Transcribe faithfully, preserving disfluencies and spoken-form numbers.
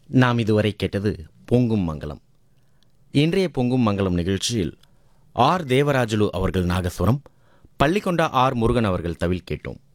நாம் இதுவரை கேட்டது பொங்கும் மங்களம். இன்றைய பொங்கும் மங்களம் நிகழ்ச்சியில் ஆர் தேவராஜுலு அவர்கள் நாகஸ்வரம், பள்ளிக்கொண்டா ஆர் முருகன் அவர்கள் தவில் கேட்டோம்.